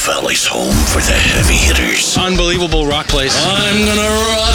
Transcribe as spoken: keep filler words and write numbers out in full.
Valley's home for the heavy hitters. Unbelievable rock place. I'm gonna